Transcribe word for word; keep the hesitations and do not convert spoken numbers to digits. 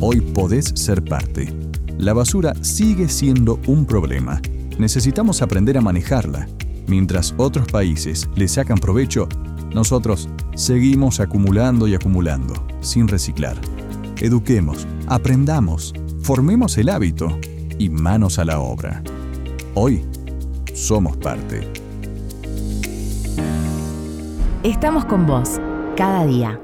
Hoy podés ser parte. La basura sigue siendo un problema. Necesitamos aprender a manejarla. Mientras otros países le sacan provecho, nosotros seguimos acumulando y acumulando, sin reciclar. Eduquemos, aprendamos, formemos el hábito y manos a la obra. Hoy somos parte. Estamos con vos, cada día.